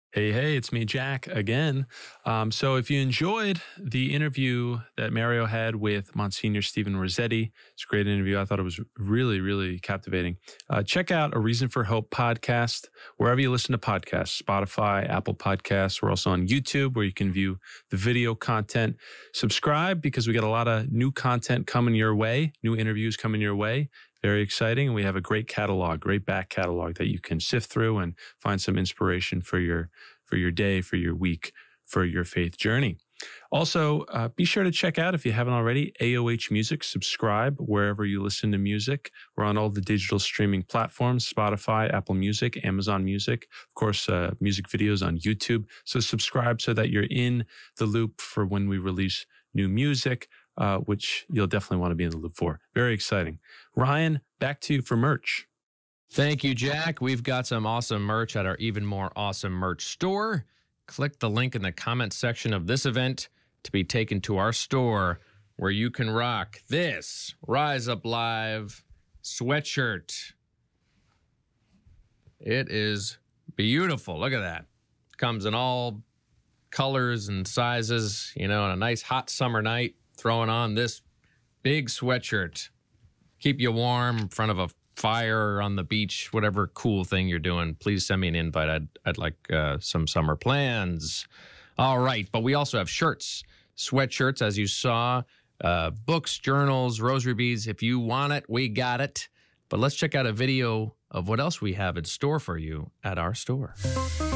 Hey, it's me, Jack, again. So, if you enjoyed the interview that Mario had with Monsignor Stephen Rossetti, it's a great interview. I thought it was really, really captivating. Check out A Reason for Hope podcast, wherever you listen to podcasts, Spotify, Apple Podcasts. We're also on YouTube where you can view the video content. Subscribe because we got a lot of new content coming your way, new interviews coming your way. Very exciting. And we have a great catalog, great back catalog that you can sift through and find some inspiration for your day, for your week, for your faith journey. Also, be sure to check out, if you haven't already, AOH Music. Subscribe wherever you listen to music. We're on all the digital streaming platforms, Spotify, Apple Music, Amazon Music, of course, music videos on YouTube. So subscribe so that you're in the loop for when we release new music, which you'll definitely want to be in the loop for. Very exciting. Ryan, back to you for merch. Thank you, Jack. We've got some awesome merch at our Even More Awesome merch store. Click the link in the comment section of this event to be taken to our store where you can rock this Rise Up Live sweatshirt. It is beautiful. Look at that. Comes in all colors and sizes, on a nice hot summer night, throwing on this big sweatshirt. Keep you warm in front of a fire on the beach, whatever cool thing you're doing. Please send me an invite. I'd like some summer plans. All right, but we also have shirts, sweatshirts, as you saw, books, journals, rosary beads. If you want it, we got it. But let's check out a video of what else we have in store for you at our store.